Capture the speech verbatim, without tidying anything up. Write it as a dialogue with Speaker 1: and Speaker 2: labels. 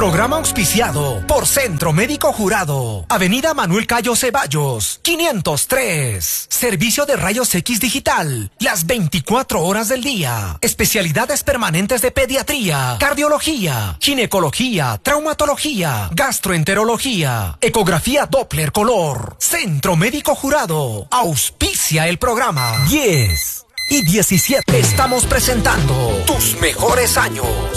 Speaker 1: Programa auspiciado por Centro Médico Jurado. Avenida Manuel Cayo Ceballos, quinientos tres. Servicio de rayos X digital, las veinticuatro horas del día. Especialidades permanentes de pediatría, cardiología, ginecología, traumatología, gastroenterología, ecografía Doppler color. Centro Médico Jurado. Auspicia el programa. diez y diecisiete. Estamos presentando tus mejores años.